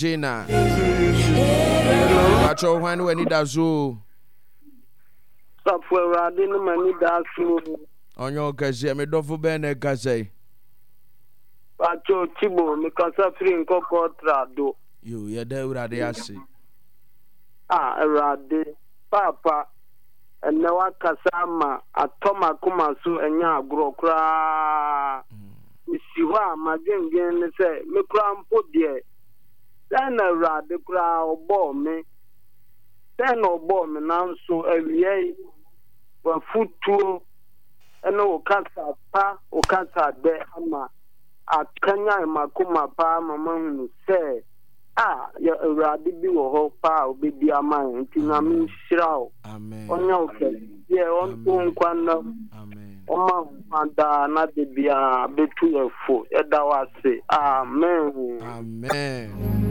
Gina. Pacho when we need a zoo. Stop for I didn't money that soon. On your gaze, me do for bene gaze. Pacho Chibo, because I free in Cocotrado. You there with a see. Rade, Papa, and now I Casama, a Toma Kumasu, and ya grow cry. Siwa, my gang, say, me cram put there. Then a rade crowd bore me. Then no bomb and so every year were foot to and no cancer pa or cancer there ama at Kenya Makuma pa mamma say ya radi be or pa baby a man tinami shroud. Amen. On your yeah on Amen. Manda not the bia betu your foot. That was say amen. Amen.